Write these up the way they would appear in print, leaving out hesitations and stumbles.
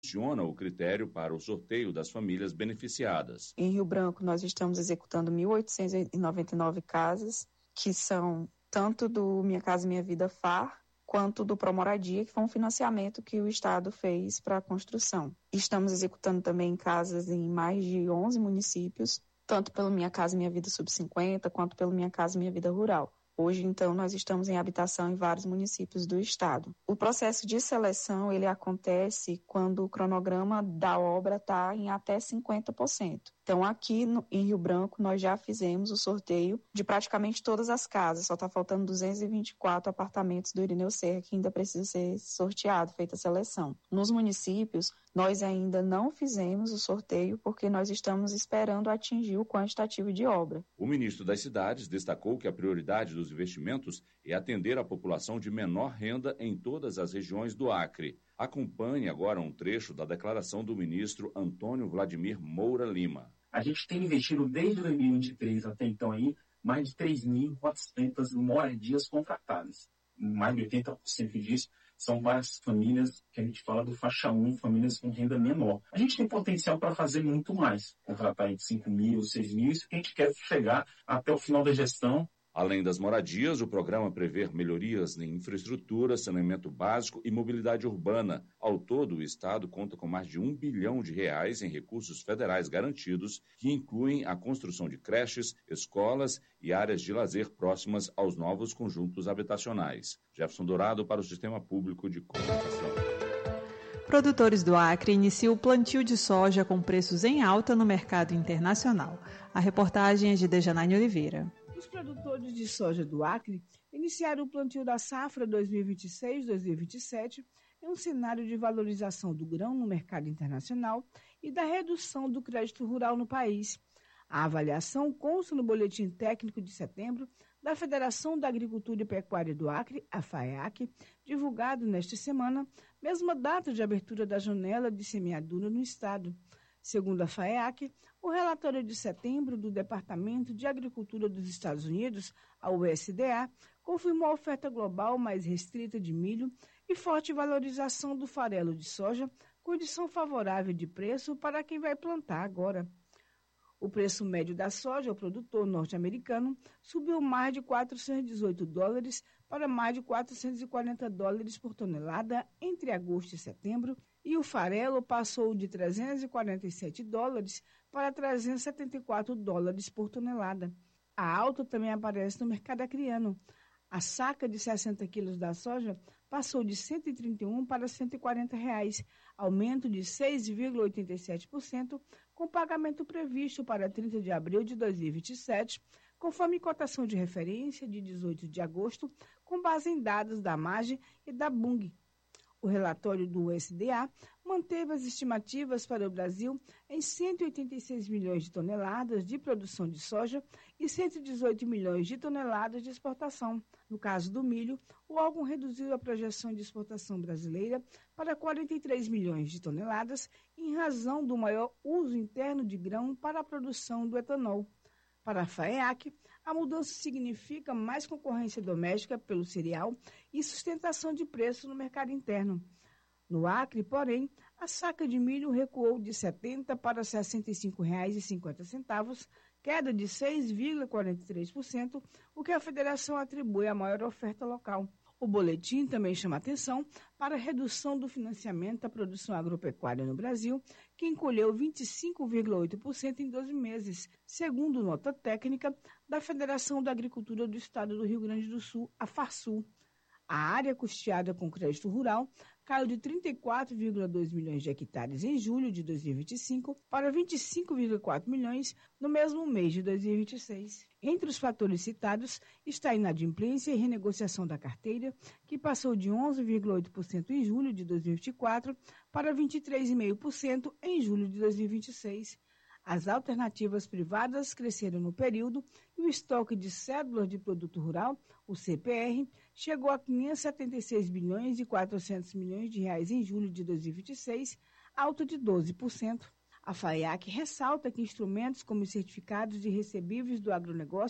funciona o critério para o sorteio das famílias beneficiadas. Em Rio Branco, nós estamos executando 1.899 casas, que são tanto do Minha Casa Minha Vida FAR, quanto do Promoradia, que foi um financiamento que o Estado fez para a construção. Estamos executando também casas em mais de 11 municípios, tanto pelo Minha Casa Minha Vida Sub-50, quanto pelo Minha Casa Minha Vida Rural. Hoje, então, nós estamos em habitação em vários municípios do estado. O processo de seleção, ele acontece quando o cronograma da obra está em até 50%. Então, aqui em Rio Branco, nós já fizemos o sorteio de praticamente todas as casas. Só está faltando 224 apartamentos do Irineu Serra que ainda precisa ser sorteado, feita a seleção. Nos municípios, nós ainda não fizemos o sorteio porque nós estamos esperando atingir o quantitativo de obra. O ministro das Cidades destacou que a prioridade dos investimentos é atender a população de menor renda em todas as regiões do Acre. Acompanhe agora um trecho da declaração do ministro Antônio Vladimir Moura Lima. A gente tem investido desde 2023 até então aí mais de 3.400 moradias contratadas. Mais de 80% disso são para as famílias que a gente fala do faixa 1, famílias com renda menor. A gente tem potencial para fazer muito mais, contratar aí 5.000, 6.000, isso que a gente quer chegar até o final da gestão. Além das moradias, o programa prevê melhorias em infraestrutura, saneamento básico e mobilidade urbana. Ao todo, o Estado conta com mais de R$ 1 bilhão em recursos federais garantidos, que incluem a construção de creches, escolas e áreas de lazer próximas aos novos conjuntos habitacionais. Jefferson Dourado para o Sistema Público de Comunicação. Produtores do Acre iniciam o plantio de soja com preços em alta no mercado internacional. A reportagem é de Dejanaine Oliveira. Os produtores de soja do Acre iniciaram o plantio da safra 2026-2027 em um cenário de valorização do grão no mercado internacional e da redução do crédito rural no país. A avaliação consta no Boletim Técnico de setembro da Federação da Agricultura e Pecuária do Acre, a FAEAC, divulgado nesta semana, mesma data de abertura da janela de semeadura no estado. Segundo a FAEAC, o relatório de setembro do Departamento de Agricultura dos Estados Unidos, a USDA, confirmou a oferta global mais restrita de milho e forte valorização do farelo de soja, condição favorável de preço para quem vai plantar agora. O preço médio da soja ao produtor norte-americano subiu mais de $418 para mais de $440 por tonelada entre agosto e setembro, e o farelo passou de $347 para $374 por tonelada. A alta também aparece no mercado acreano. A saca de 60 quilos da soja passou de R$ 131 para R$ 140, aumento de 6,87%, com pagamento previsto para 30 de abril de 2027, conforme cotação de referência de 18 de agosto, com base em dados da MAGE e da Bung. O relatório do USDA manteve as estimativas para o Brasil em 186 milhões de toneladas de produção de soja e 118 milhões de toneladas de exportação. No caso do milho, o órgão reduziu a projeção de exportação brasileira para 43 milhões de toneladas em razão do maior uso interno de grão para a produção do etanol. Para a FAEAC, a mudança significa mais concorrência doméstica pelo cereal e sustentação de preço no mercado interno. No Acre, porém, a saca de milho recuou de R$ 70 para R$ 65,50, queda de 6,43%, o que a federação atribui à maior oferta local. O boletim também chama atenção para a redução do financiamento à produção agropecuária no Brasil, que encolheu 25,8% em 12 meses, segundo nota técnica da Federação da Agricultura do Estado do Rio Grande do Sul, a FARSUL. A área custeada com crédito rural caiu de 34,2 milhões de hectares em julho de 2025 para 25,4 milhões no mesmo mês de 2026. Entre os fatores citados está a inadimplência e renegociação da carteira, que passou de 11,8% em julho de 2024 para 23,5% em julho de 2026. As alternativas privadas cresceram no período e o estoque de cédulas de produto rural, o CPR, chegou a 576 bilhões e 400 milhões de reais em julho de 2026, alta de 12%. A FAEAC ressalta que instrumentos como os certificados de recebíveis do agronegócio,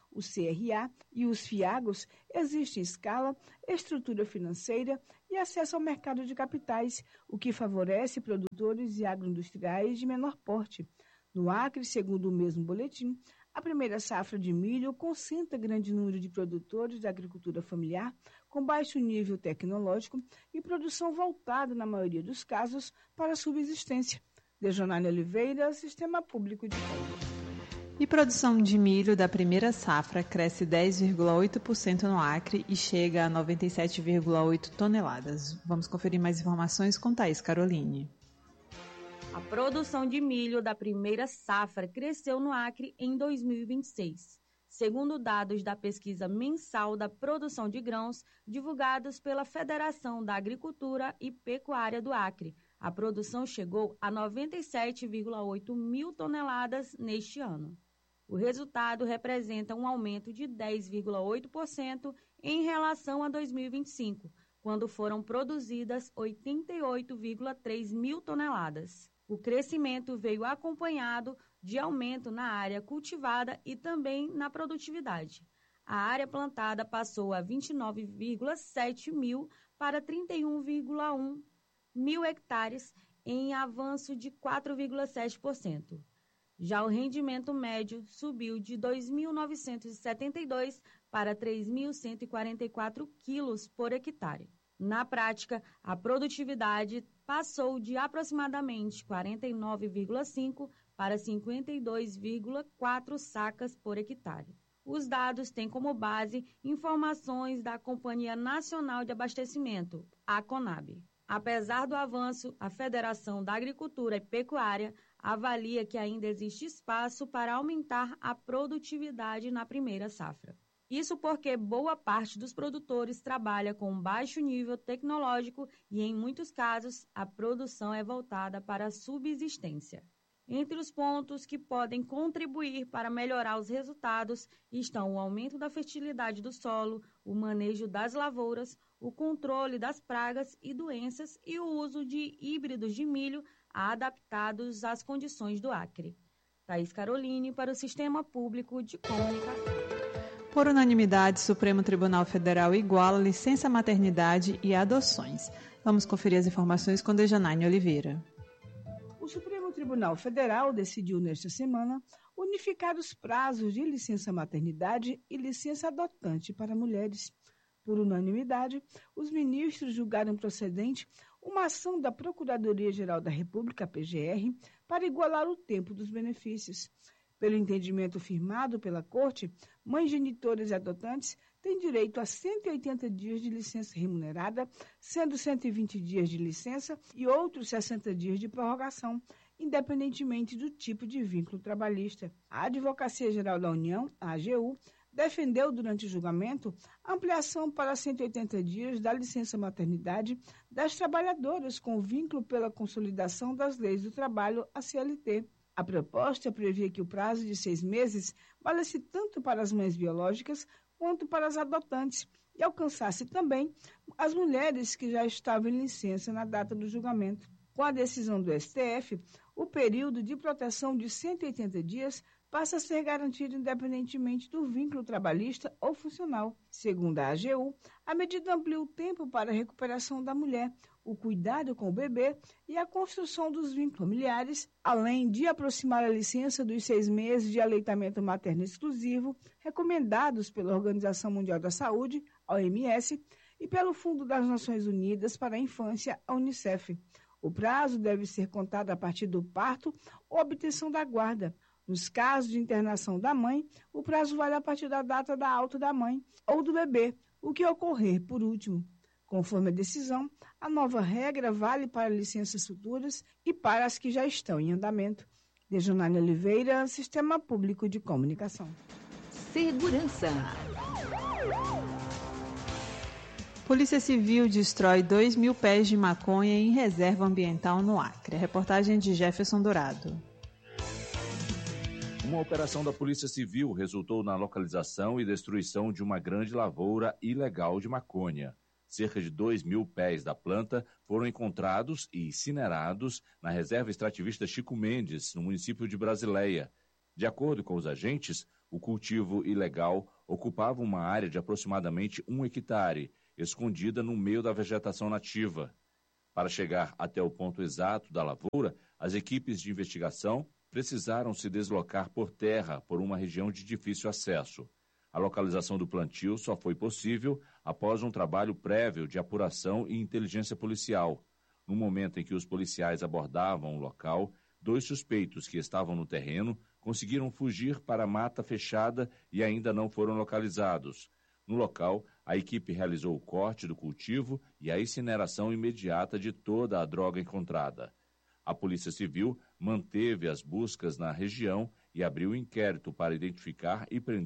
o CRA e os FIAGOS, existe escala, estrutura financeira e acesso ao mercado de capitais, o que favorece produtores e agroindustriais de menor porte. No Acre, segundo o mesmo boletim, a primeira safra de milho concentra grande número de produtores da agricultura familiar com baixo nível tecnológico e produção voltada, na maioria dos casos, para a subsistência. Dejanane Oliveira, Sistema Público de Contas. E produção de milho da primeira safra cresce 10,8% no Acre e chega a 97,8 toneladas. Vamos conferir mais informações com Thaís Caroline. A produção de milho da primeira safra cresceu no Acre em 2026, segundo dados da pesquisa mensal da produção de grãos divulgados pela Federação da Agricultura e Pecuária do Acre. A produção chegou a 97,8 mil toneladas neste ano. O resultado representa um aumento de 10,8% em relação a 2025, quando foram produzidas 88,3 mil toneladas. O crescimento veio acompanhado de aumento na área cultivada e também na produtividade. A área plantada passou a 29,7 mil para 31,1 mil hectares, em avanço de 4,7%. Já o rendimento médio subiu de 2.972 para 3.144 quilos por hectare. Na prática, a produtividade passou de aproximadamente 49,5 para 52,4 sacas por hectare. Os dados têm como base informações da Companhia Nacional de Abastecimento, a CONAB. Apesar do avanço, a Federação da Agricultura e Pecuária avalia que ainda existe espaço para aumentar a produtividade na primeira safra. Isso porque boa parte dos produtores trabalha com baixo nível tecnológico e, em muitos casos, a produção é voltada para a subsistência. Entre os pontos que podem contribuir para melhorar os resultados estão o aumento da fertilidade do solo, o manejo das lavouras, o controle das pragas e doenças e o uso de híbridos de milho adaptados às condições do Acre. Thaís Caroline para o Sistema Público de Comunicação. Por unanimidade, Supremo Tribunal Federal iguala licença maternidade e adoções. Vamos conferir as informações com Dejanane Oliveira. O Supremo Tribunal Federal decidiu nesta semana unificar os prazos de licença maternidade e licença adotante para mulheres. Por unanimidade, os ministros julgaram procedente uma ação da Procuradoria-Geral da República, PGR, para igualar o tempo dos benefícios. Pelo entendimento firmado pela Corte, mães genitoras e adotantes têm direito a 180 dias de licença remunerada, sendo 120 dias de licença e outros 60 dias de prorrogação, independentemente do tipo de vínculo trabalhista. A Advocacia Geral da União, a AGU, defendeu durante o julgamento a ampliação para 180 dias da licença maternidade das trabalhadoras com vínculo pela consolidação das leis do trabalho, a CLT. A proposta previa que o prazo de 6 meses valesse tanto para as mães biológicas quanto para as adotantes e alcançasse também as mulheres que já estavam em licença na data do julgamento. Com a decisão do STF, o período de proteção de 180 dias passa a ser garantido independentemente do vínculo trabalhista ou funcional. Segundo a AGU, a medida amplia o tempo para a recuperação da mulher, o cuidado com o bebê e a construção dos vínculos familiares, além de aproximar a licença dos 6 meses de aleitamento materno exclusivo, recomendados pela Organização Mundial da Saúde, a OMS, e pelo Fundo das Nações Unidas para a Infância, a UNICEF. O prazo deve ser contado a partir do parto ou obtenção da guarda. Nos casos de internação da mãe, o prazo vale a partir da data da alta da mãe ou do bebê, o que ocorrer por último. Conforme a decisão, a nova regra vale para licenças futuras e para as que já estão em andamento. Dejanane Oliveira, Sistema Público de Comunicação. Segurança. Polícia Civil destrói 2.000 pés de maconha em reserva ambiental no Acre. A reportagem de Jefferson Dourado. Uma operação da Polícia Civil resultou na localização e destruição de uma grande lavoura ilegal de maconha. Cerca de 2.000 pés da planta foram encontrados e incinerados na reserva extrativista Chico Mendes, no município de Brasileia. De acordo com os agentes, o cultivo ilegal ocupava uma área de aproximadamente 1 hectare, escondida no meio da vegetação nativa. Para chegar até o ponto exato da lavoura, as equipes de investigação precisaram se deslocar por terra por uma região de difícil acesso. A localização do plantio só foi possível após um trabalho prévio de apuração e inteligência policial. No momento em que os policiais abordavam o local, 2 suspeitos que estavam no terreno conseguiram fugir para a mata fechada e ainda não foram localizados. No local, a equipe realizou o corte do cultivo e a incineração imediata de toda a droga encontrada. A Polícia Civil manteve as buscas na região e abriu inquérito para identificar e prender